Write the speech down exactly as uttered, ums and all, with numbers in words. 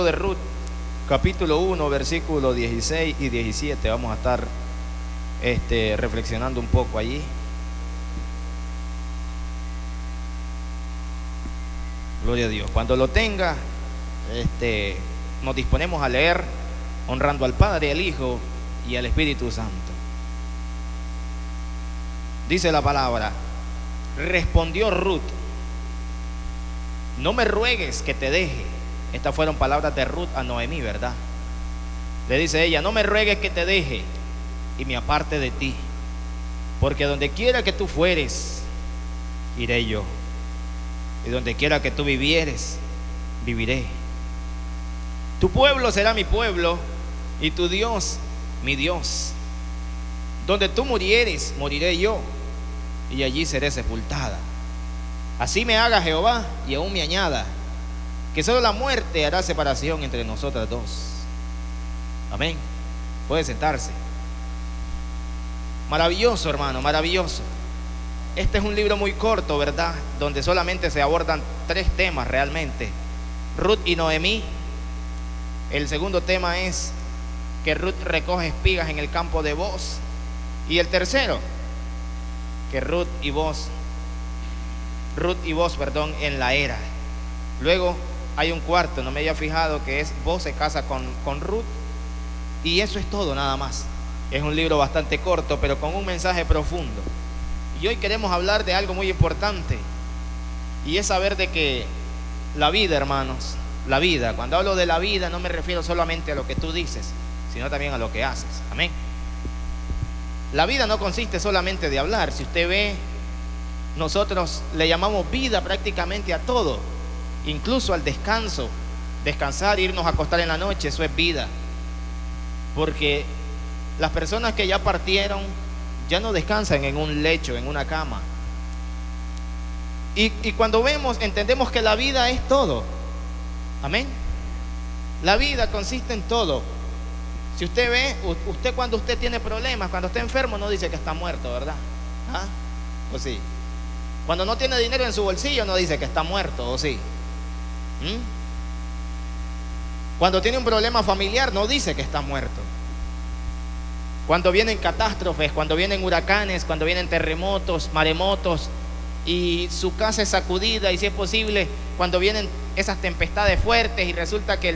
De Ruth, capítulo uno, versículos dieciséis y diecisiete. Vamos a estar este, reflexionando un poco allí. Gloria a Dios. Cuando lo tenga, este, nos disponemos a leer, honrando al Padre, al Hijo y al Espíritu Santo. Dice la palabra: respondió Ruth: no me ruegues que te deje. Estas fueron palabras de Ruth a Noemí, ¿verdad? Le dice ella: no me ruegues que te deje y me aparte de ti, porque donde quiera que tú fueres, iré yo, y donde quiera que tú vivieres, viviré. Tu pueblo será mi pueblo, y tu Dios, mi Dios. Donde tú murieres, moriré yo, y allí seré sepultada. Así me haga Jehová, y aún me añada, que solo la muerte hará separación entre nosotras dos. Amén. Puede sentarse. Maravilloso, hermano, maravilloso. Este es un libro muy corto, ¿verdad? Donde solamente se abordan tres temas realmente: Ruth y Noemí. El segundo tema es que Ruth recoge espigas en el campo de Boaz. Y el tercero, que Ruth y Boaz, Ruth y Boaz, perdón, en la era. Luego hay un cuarto, no me había fijado, que es Boaz se casa con, con Ruth. Y eso es todo, nada más. Es un libro bastante corto, pero con un mensaje profundo. Y hoy queremos hablar de algo muy importante, y es saber de que la vida, hermanos, la vida, cuando hablo de la vida, no me refiero solamente a lo que tú dices, sino también a lo que haces. Amén. La vida no consiste solamente de hablar. Si usted ve, nosotros le llamamos vida prácticamente a todo, incluso al descanso. Descansar, irnos a acostar en la noche, eso es vida. Porque las personas que ya partieron ya no descansan en un lecho, en una cama. Y, y cuando vemos, entendemos que la vida es todo. Amén. La vida consiste en todo. Si usted ve, usted cuando usted tiene problemas, cuando está enfermo, no dice que está muerto, ¿verdad? ¿Ah? ¿O sí? Cuando no tiene dinero en su bolsillo, no dice que está muerto, ¿o sí? ¿Mm? Cuando tiene un problema familiar, no dice que está muerto. Cuando vienen catástrofes, cuando vienen huracanes, cuando vienen terremotos, maremotos, y su casa es sacudida, y si es posible, cuando vienen esas tempestades fuertes y resulta que